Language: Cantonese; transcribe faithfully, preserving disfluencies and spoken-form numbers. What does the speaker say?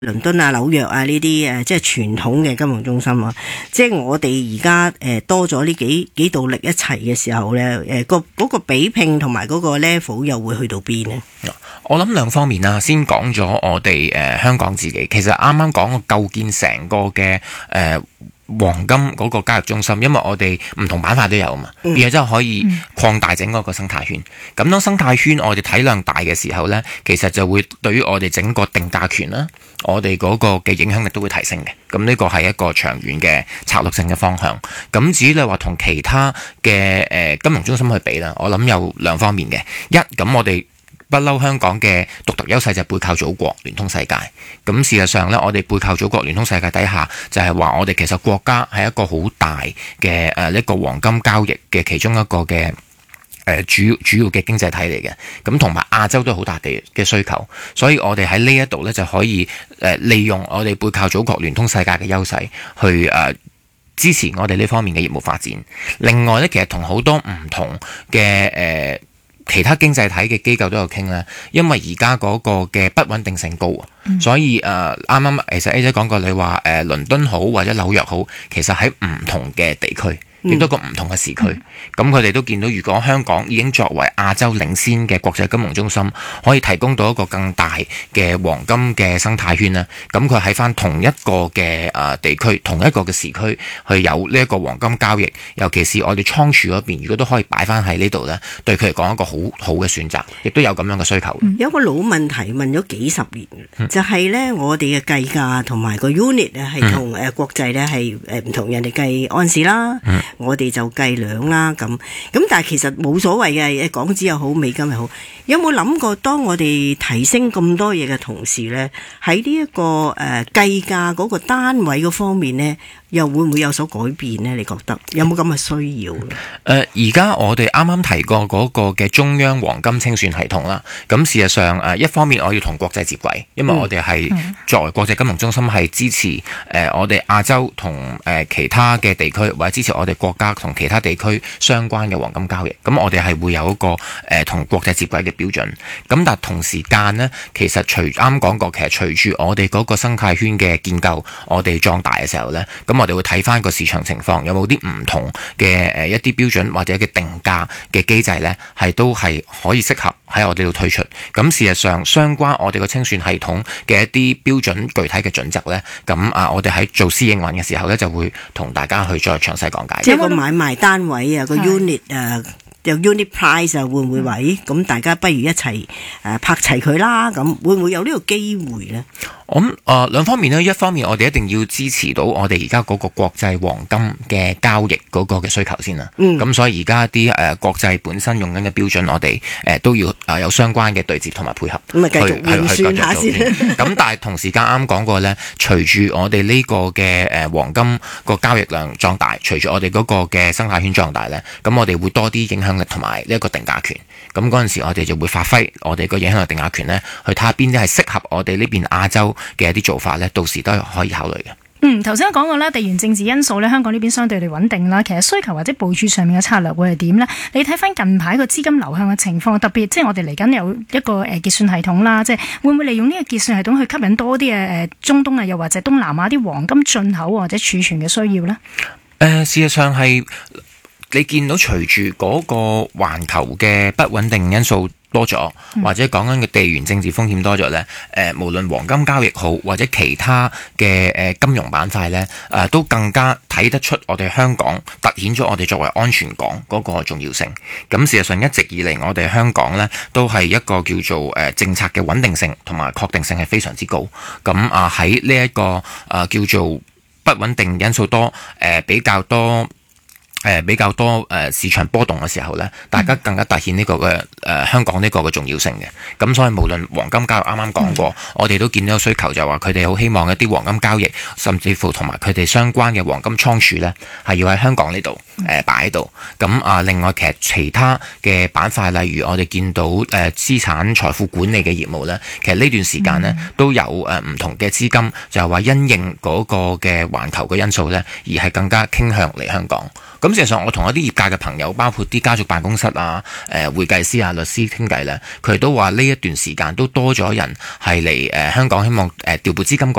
倫敦啊、紐約啊呢啲誒，即係傳統嘅金融中心啊，即係我哋而家誒多咗呢幾幾道力一齊嘅時候咧，誒個嗰個比拼同埋嗰個 level 又會去到邊呢？ 我諗兩方面啦，先講咗我哋誒、呃、香港自己，其實啱啱講個構建成個嘅誒。呃黃金嗰個交易中心，因為我哋唔同板塊都有啊嘛，而且真係可以擴大整嗰個生態圈。咁、嗯、當生態圈我哋體量大嘅時候呢，其實就會對於我哋整個定價權啦，我哋嗰個嘅影響力都會提升嘅。咁呢個係一個長遠嘅策略性嘅方向。咁至於你話同其他嘅誒、呃、金融中心去比啦，我諗有兩方面嘅。一，咁我哋不嬲香港嘅獨特優勢就係背靠祖國，聯通世界。咁事實上呢，我哋背靠祖國，聯通世界底下，就係話我哋其實國家係一個好大嘅誒一個黃金交易嘅其中一個嘅誒、呃、主要主要嘅經濟體嚟嘅。咁同埋亞洲都好大地嘅需求，所以我哋喺呢一度呢，就可以誒、呃、利用我哋背靠祖國，聯通世界嘅優勢去誒、呃、支持我哋呢方面嘅業務發展。另外呢，其實同好多唔同嘅誒。呃其他經濟體嘅機構都有傾啦，因為而家嗰個嘅不穩定性高啊，嗯、所以誒啱啱其實 A 姐講過，你話誒、呃、倫敦好或者紐約好，其實喺唔同嘅地區。亦都個唔同嘅時區，咁佢哋都見到，如果香港已經作為亞洲領先嘅國際金融中心，可以提供到一個更大嘅黃金嘅生態圈啦。咁佢喺翻同一個嘅誒地區，同一個嘅時區，去有呢一個黃金交易，尤其是我哋倉儲嗰邊，如果都可以擺翻喺呢度呢，對佢嚟講一個好好嘅選擇，亦都有咁樣嘅需求。 嗯、有個老問題問咗幾十年，嗯、就係呢：我哋嘅計價同埋個 unit 啊，係同誒國際呢係誒唔同，人哋計安士啦。嗯我哋就計兩啦，咁咁，但係其實冇所謂嘅，港紙又好，美金又好。有冇諗過，當我哋提升咁多嘢嘅同時呢，喺呢一個誒、呃、計價嗰個單位嗰方面呢，又會唔會有所改變呢？你覺得有冇咁嘅需要？誒、 呃，而家我哋啱啱提過嗰個嘅中央黃金清算系統啦。咁事實上誒、呃，一方面我要同國際接軌，因為我哋係作為國際金融中心，係支持誒、呃、我哋亞洲同誒、呃、其他嘅地區，或者支持我哋國家同其他地區相關嘅黃金交易。咁我哋係會有一個誒同、呃、國際接軌嘅標準。咁但係同時間呢，其實隨啱講過，其實隨住我哋嗰個生態圈嘅建構，我哋壯大嘅時候呢，咁我哋會睇翻個市場情況，有冇啲唔同嘅誒一啲標準或者嘅定價嘅機制呢，係都係可以適合喺我哋度推出。咁事實上，相關我哋個清算系統嘅一啲標準具體嘅準則呢，咁啊，我哋喺做私營運嘅時候呢，就會同大家去再詳細講解。 即係個買賣單位啊，個 unit 啊。有 unit price 啊，會唔會話？咦，咁大家不如一齊誒拍齊佢啦？咁會唔會有呢個機會呢？ 我諗誒兩方面呢，一方面我哋一定要支持到我哋而家嗰個國際黃金嘅交易嗰個嘅需求先啦。嗯。咁所以而家啲誒國際本身用緊嘅標準，我哋誒、呃、都要誒有相關嘅對接同埋配合。咁啊，繼續換算下先。咁但係同時間啱講過呢，隨住我哋呢個嘅誒黃金個交易量壯大，隨住我哋嗰個嘅生態圈壯大呢，咁我哋會多啲影響力同埋呢一個定價權。咁嗰陣時我哋就會發揮我哋個影響力定價權呢，去睇下邊啲係適合我哋呢邊亞洲嘅一啲做法呢，到時都係可以考慮嘅。 嗯，頭先講過啦，地緣政治因素呢，香港呢邊相對地穩定啦。其實需求或者部署上面嘅策略會係點呢？你睇翻近排個資金流向嘅情況，特別即係我哋嚟緊有一個誒結算系統啦，即係會唔會利用呢個結算系統去吸引多啲嘅誒中東啊，又或者東南亞啲黃金進口或者儲存嘅需要呢？誒、 呃，事實上係你見到隨住嗰個環球嘅不穩定因素多咗，或者講緊嘅地緣政治風險多咗呢，誒、呃，無論黃金交易好，或者其他嘅誒、呃、金融板塊呢，誒、呃，都更加睇得出我哋香港凸顯咗我哋作為安全港嗰個重要性。咁事實上一直以嚟，我哋香港呢都係一個叫做誒、呃、政策嘅穩定性同埋確定性係非常之高。咁啊喺呢一個誒、呃、叫做不穩定因素多，誒、呃、比較多。誒、呃、比較多誒、呃、市場波動嘅時候咧，大家更加凸顯呢個嘅誒、呃、香港呢個嘅重要性嘅。咁所以無論黃金交易啱啱講過，嗯、我哋都見到需求就話佢哋好希望一啲黃金交易，甚至乎同埋佢哋相關嘅黃金倉儲咧，係要喺香港呢度誒擺喺度。咁、呃、啊，另外其實其他嘅板塊，例如我哋見到誒、呃、資產財富管理嘅業務咧，其實呢段時間咧、嗯、都有誒唔、呃、同嘅資金，就係話因應嗰個嘅環球嘅因素咧，而係更加傾向嚟香港。咁事實上，我同一啲業界嘅朋友，包括啲家族辦公室啊、誒、呃、會計師啊、律師傾偈咧，佢哋都話呢一段時間都多咗人係嚟誒香港，希望誒調撥資金過